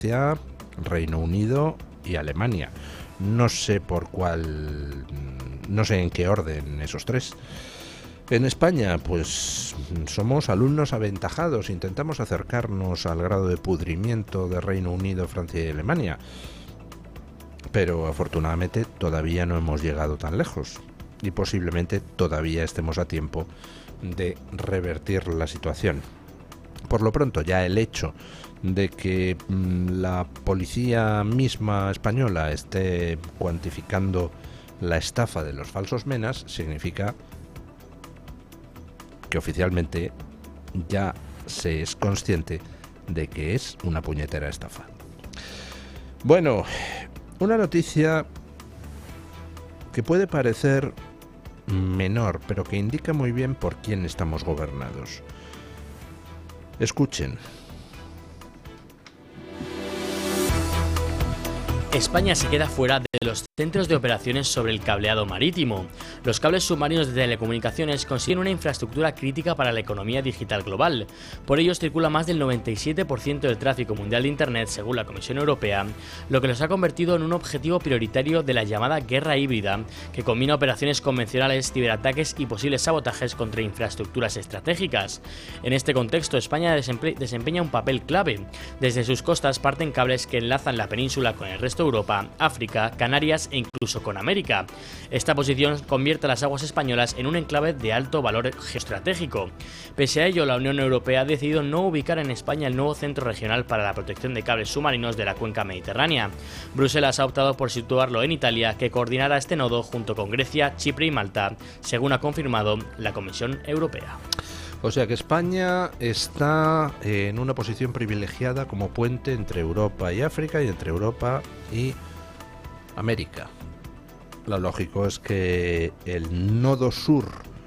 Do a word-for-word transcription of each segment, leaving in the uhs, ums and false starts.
Reino Unido y Alemania. No sé por cuál, no sé en qué orden esos tres. En España, pues somos alumnos aventajados, intentamos acercarnos al grado de pudrimiento de Reino Unido, Francia y Alemania, pero afortunadamente todavía no hemos llegado tan lejos y posiblemente todavía estemos a tiempo de revertir la situación. Por lo pronto, ya el hecho de que mmm, la policía misma española esté cuantificando la estafa de los falsos menas significa que oficialmente ya se es consciente de que es una puñetera estafa. Bueno, una noticia que puede parecer menor, pero que indica muy bien por quién estamos gobernados. Escuchen. España se queda fuera de los centros de operaciones sobre el cableado marítimo. Los cables submarinos de telecomunicaciones constituyen una infraestructura crítica para la economía digital global. Por ellos circula más del noventa y siete por ciento del tráfico mundial de Internet, según la Comisión Europea, lo que los ha convertido en un objetivo prioritario de la llamada guerra híbrida, que combina operaciones convencionales, ciberataques y posibles sabotajes contra infraestructuras estratégicas. En este contexto, España desempeña un papel clave. Desde sus costas parten cables que enlazan la península con el resto de Europa, África, Canarias e incluso con América. Esta posición convierte a las aguas españolas en un enclave de alto valor geoestratégico. Pese a ello, la Unión Europea ha decidido no ubicar en España el nuevo centro regional para la protección de cables submarinos de la cuenca mediterránea. Bruselas ha optado por situarlo en Italia, que coordinará este nodo junto con Grecia, Chipre y Malta, según ha confirmado la Comisión Europea. O sea que España está en una posición privilegiada como puente entre Europa y África y entre Europa y América. Lo lógico es que el nodo sur,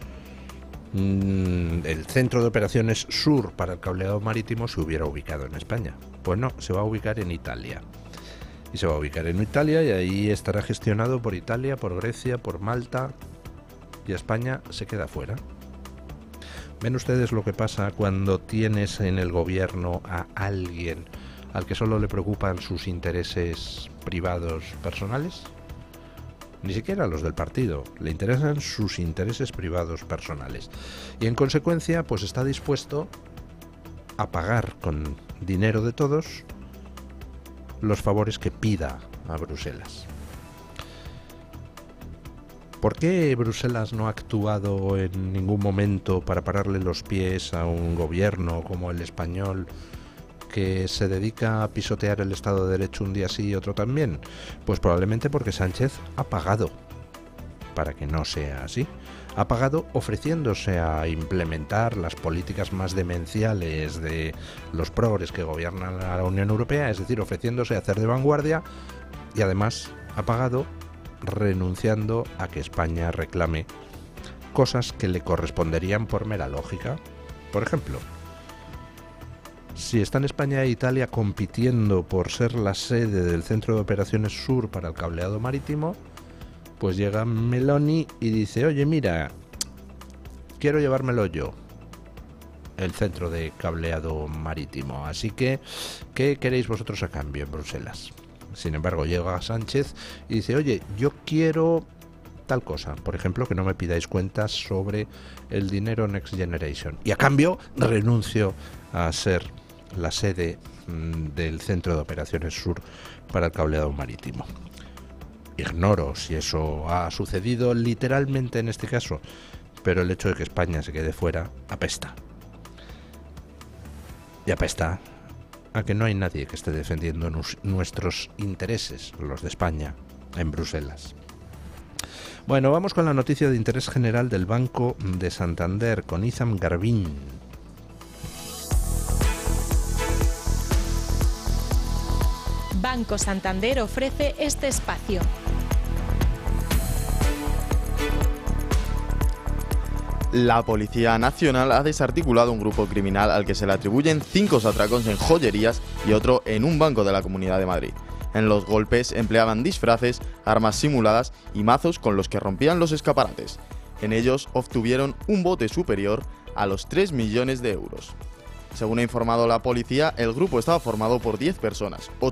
el centro de operaciones sur para el cableado marítimo, se hubiera ubicado en España. Pues no, se va a ubicar en Italia. Y se va a ubicar en Italia y ahí estará gestionado por Italia, por Grecia, por Malta, y España se queda fuera. ¿Ven ustedes lo que pasa cuando tienes en el gobierno a alguien al que solo le preocupan sus intereses privados personales? Ni siquiera los del partido, le interesan sus intereses privados personales. Y en consecuencia, pues está dispuesto a pagar con dinero de todos los favores que pida a Bruselas. ¿Por qué Bruselas no ha actuado en ningún momento para pararle los pies a un gobierno como el español que se dedica a pisotear el Estado de Derecho un día sí y otro también? Pues probablemente porque Sánchez ha pagado para que no sea así. Ha pagado ofreciéndose a implementar las políticas más demenciales de los progres que gobiernan a la Unión Europea, es decir, ofreciéndose a hacer de vanguardia, y además ha pagado renunciando a que España reclame cosas que le corresponderían por mera lógica. Por ejemplo, si están España e Italia compitiendo por ser la sede del Centro de Operaciones Sur para el cableado marítimo, pues llega Meloni y dice: oye, mira, quiero llevármelo yo, el centro de cableado marítimo, así que, ¿qué queréis vosotros a cambio en Bruselas? Sin embargo, llega Sánchez y dice: oye, yo quiero tal cosa, por ejemplo, que no me pidáis cuentas sobre el dinero Next Generation, y a cambio renuncio a ser la sede mmm, del Centro de Operaciones Sur para el cableado marítimo. Ignoro si eso ha sucedido literalmente en este caso, pero el hecho de que España se quede fuera apesta. Y apesta a que no hay nadie que esté defendiendo nos, nuestros intereses, los de España, en Bruselas. Bueno, vamos con la noticia de interés general del Banco de Santander, con Izam Garbin. Banco Santander ofrece este espacio. La Policía Nacional ha desarticulado un grupo criminal al que se le atribuyen cinco atracos en joyerías y otro en un banco de la Comunidad de Madrid. En los golpes empleaban disfraces, armas simuladas y mazos con los que rompían los escaparates. En ellos obtuvieron un bote superior a los tres millones de euros. Según ha informado la policía, el grupo estaba formado por diez personas, ocho